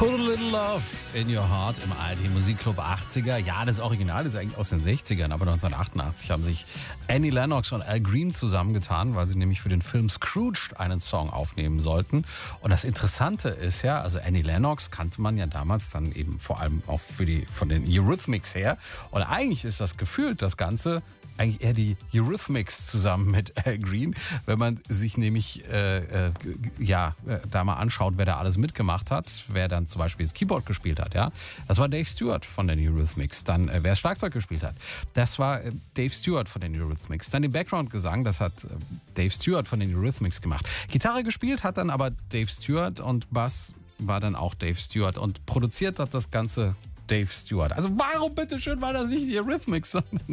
Put a Little Love in Your Heart im ARD Musikclub 80er. Ja, das Original ist eigentlich aus den 60ern, aber 1988 haben sich Annie Lennox und Al Green zusammengetan, weil sie nämlich für den Film Scrooged einen Song aufnehmen sollten. Und das Interessante ist ja, also Annie Lennox kannte man ja damals dann eben vor allem auch von den Eurythmics her. Und eigentlich ist das gefühlt, das Ganze, eigentlich eher die Eurythmics zusammen mit Al Green, wenn man sich nämlich da mal anschaut, wer da alles mitgemacht hat, wer dann zum Beispiel das Keyboard gespielt hat, ja. Das war Dave Stewart von den Eurythmics. Dann, wer das Schlagzeug gespielt hat, das war Dave Stewart von den Eurythmics. Dann den Background-Gesang, das hat Dave Stewart von den Eurythmics gemacht. Gitarre gespielt hat dann aber Dave Stewart und Bass war dann auch Dave Stewart und produziert hat das Ganze Dave Stewart. Also warum bitteschön war das nicht die Eurythmics, sondern